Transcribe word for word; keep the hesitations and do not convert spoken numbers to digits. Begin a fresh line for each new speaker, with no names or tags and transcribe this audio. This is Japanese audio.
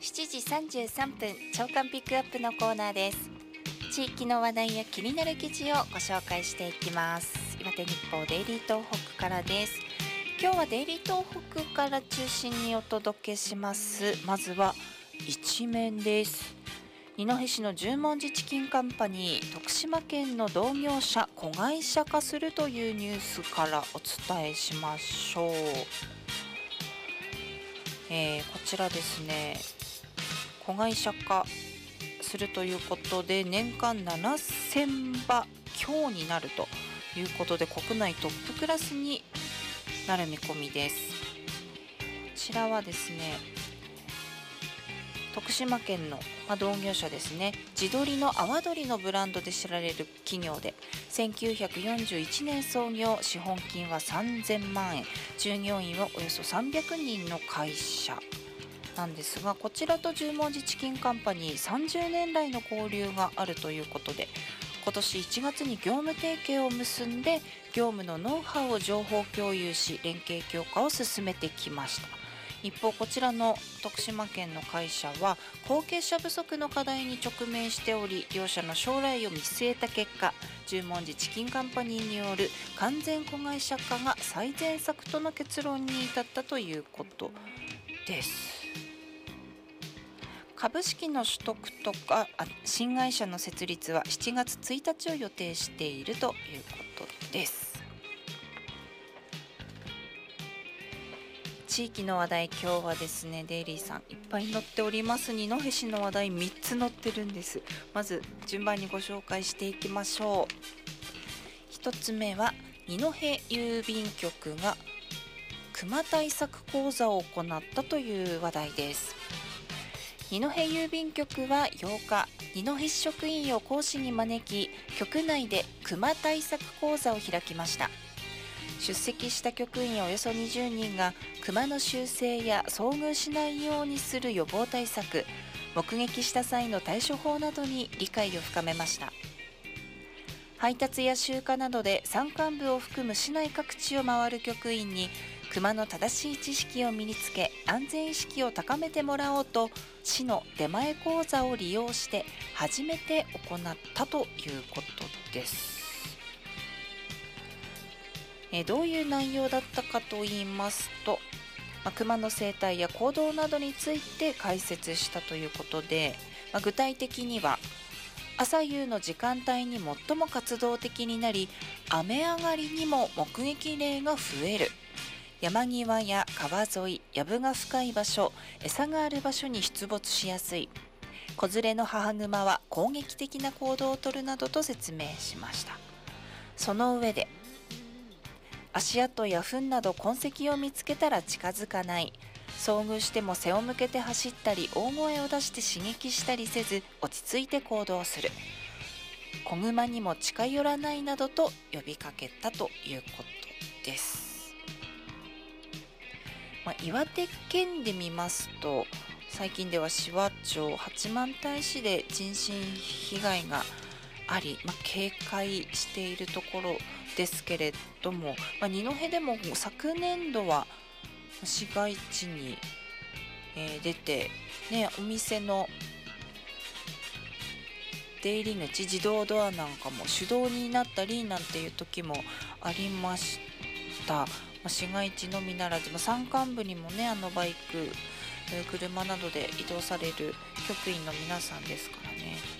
しちじさんじゅうさんぷん朝刊ピックアップのコーナーです。地域の話題や気になる記事をご紹介していきます。岩手日報デイリー東北からです。今日はデイリー東北から中心にお届けします。まずは一面です。二戸市の十文字チキンカンパニー、徳島県の同業者子会社化するというニュースからお伝えしましょう。えー、こちらですね、子会社化するということで年間ななせんば強になるということで、国内トップクラスになる見込みです。こちらはですね、徳島県の、まあ、同業者ですね、地鶏の阿波鶏のブランドで知られる企業で、せんきゅうひゃくよんじゅういちねん創業、資本金はさんぜんまんえん、従業員はおよそさんびゃくにんの会社なんですが、こちらと十文字チキンカンパニーさんじゅうねん来の交流があるということで、今年いちがつに業務提携を結んで業務のノウハウを情報共有し、連携強化を進めてきました。一方、こちらの徳島県の会社は後継者不足の課題に直面しており、両社の将来を見据えた結果、十文字チキンカンパニーによる完全子会社化が最善策との結論に至ったということです。株式の取得とか新会社の設立はしちがつついたちを予定しているということです。地域の話題、今日はですね、デイリーさんいっぱい載っております。二戸市の話題みっつ載ってるんです。まず順番にご紹介していきましょう。ひとつめは二戸郵便局が熊対策講座を行ったという話題です。二戸郵便局はようか、二戸市職員を講師に招き、局内で熊対策講座を開きました。出席した局員およそにじゅうにんが熊の習性や遭遇しないようにする予防対策、目撃した際の対処法などに理解を深めました。配達や集荷などで山間部を含む市内各地を回る局員に熊の正しい知識を身につけ、安全意識を高めてもらおうと、市の出前講座を利用して初めて行ったということです。えどういう内容だったかと言いますと、まあ、熊の生態や行動などについて解説したということで、まあ、具体的には朝夕の時間帯に最も活動的になり、雨上がりにも目撃例が増える、山際や川沿い、藪が深い場所、餌がある場所に出没しやすい、子連れの母熊は攻撃的な行動をとるなどと説明しました。その上で、足跡や糞など痕跡を見つけたら近づかない、遭遇しても背を向けて走ったり大声を出して刺激したりせず落ち着いて行動する、子熊にも近寄らないなどと呼びかけたということです。まあ、岩手県で見ますと、最近では紫波町、八幡平市で人身被害があり、まあ、警戒しているところですけれども、まあ、二戸でも昨年度は市街地に、えー、出て、ね、お店の出入り口、自動ドアなんかも手動になったりなんていう時もありました。まあ、市街地のみならず、まあ、山間部にもね、あのバイク、車などで移動される局員の皆さんですからね。